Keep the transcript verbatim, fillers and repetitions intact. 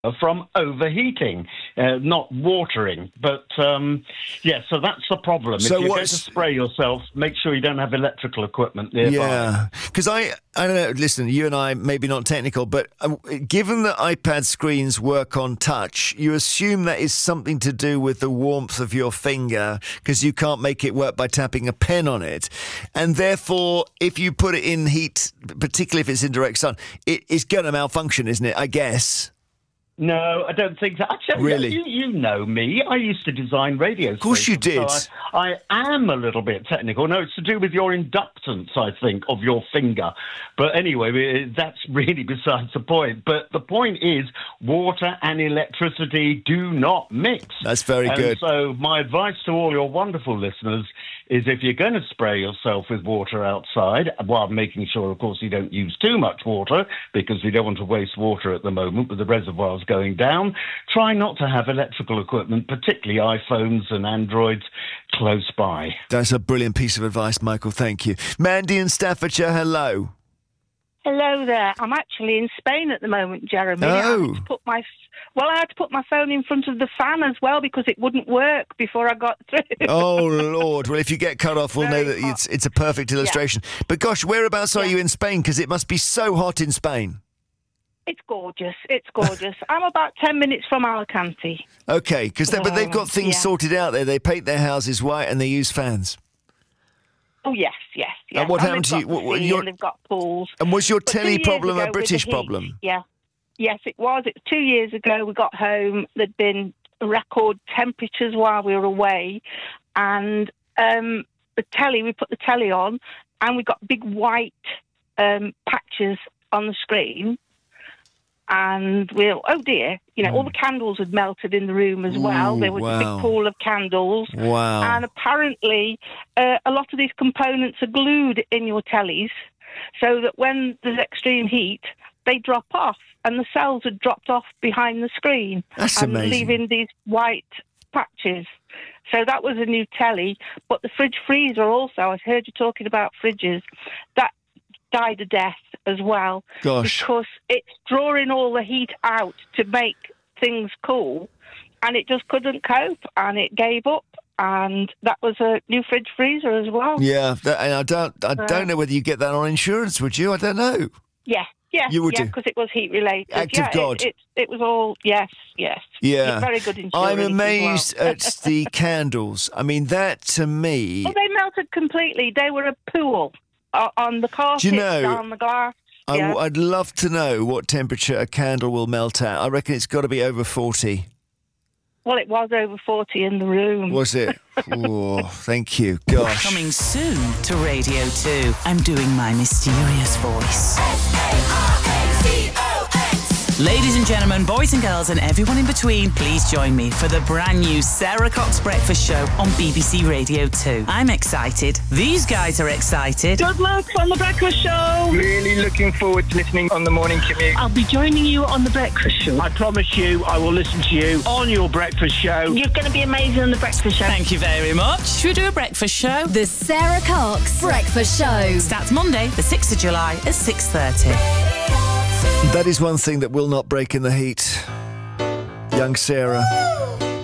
from overheating, uh, not watering. But, um, yeah, so that's the problem. So if you're going what's- to spray yourself, make sure you don't have electrical equipment nearby. Yeah, because I, I don't know, listen, you and I, maybe not technical, but uh, given that iPad screens work on touch, you assume that is something to do with the warmth of your finger, because you can't make it work by tapping a pen on it. And therefore, if you put it in heat, particularly if it's in direct sun, it, it's going to malfunction, isn't it, I guess? No, I don't think so. Actually, Really? you, you know me. I used to design radio stations. Of course you did. So I, I am a little bit technical. No, it's to do with your inductance, I think, of your finger. But anyway, that's really besides the point. But the point is, water and electricity do not mix. That's very and good. So my advice to all your wonderful listeners is if you're going to spray yourself with water outside, while making sure, of course, you don't use too much water, because we don't want to waste water at the moment with the reservoirs going down, try not to have electrical equipment, particularly iPhones and Androids, close by. That's a brilliant piece of advice, Michael. Thank you. Mandy in Staffordshire, hello. Hello there. I'm actually in Spain at the moment, Jeremy. Oh. I had to put my, well, I had to put my phone in front of the fan as well because it wouldn't work before I got through. Oh, Lord. Well, if you get cut off, we'll Very know that hot. it's it's a perfect illustration. But gosh, whereabouts are Yeah. you in Spain? Because it must be so hot in Spain. It's gorgeous. It's gorgeous. I'm about ten minutes from Alicante. Okay, because they, but they've got things Yeah. sorted out there. They paint their houses white and they use fans. Oh, yes, yes, yes. And what happened they've to you- got what- what- sea your- and they've got pools. And was your But two telly years problem ago a with the British heat, problem? Yeah. Yes, it was. It was two years ago. We got home. There'd been record temperatures while we were away. And um, the telly, we put the telly on, and we got big white um, patches on the screen. And we're, oh dear, you know, all the candles had melted in the room as well. Ooh, There was a wow. big pool of candles. Wow. And apparently, uh, a lot of these components are glued in your tellies so that when there's extreme heat, they drop off. And the cells had dropped off behind the screen. That's and amazing. leaving these white patches. So that was a new telly. But the fridge freezer also, I heard you talking about fridges, that died a death as well. Gosh. Because it's drawing all the heat out to make things cool, and it just couldn't cope, and it gave up. And that was a new fridge freezer as well. Yeah, that, and I don't, I Uh, don't know whether you get that on insurance, would you? I don't know. Yeah, yeah, You would yeah, do. because it was heat related. Act yeah, of God. It, it, it was all yes, yes. Yeah. very good insurance. I'm as amazed well. at the candles. I mean, that to me. Well, they melted completely. They were a pool uh, on the carpet, Do you know, on the glass. I, yeah. would love to know what temperature a candle will melt at. I reckon it's got to be over forty. Well, it was over forty in the room. Was it? Oh, thank you. Gosh. Coming soon to Radio two. I'm doing my mysterious voice. Ladies and gentlemen, boys and girls, and everyone in between, please join me for the brand new Sarah Cox Breakfast Show on B B C Radio two. I'm excited. These guys are excited. Good luck on the breakfast show. Really looking forward to listening on the morning commute. I'll be joining you on the breakfast show. I promise you, I will listen to you on your breakfast show. You're going to be amazing on the breakfast show. Thank you very much. Should we do a breakfast show? The Sarah Cox Breakfast Show. Starts Monday, the sixth of July at six thirty. That is one thing that will not break in the heat. Young Sarah.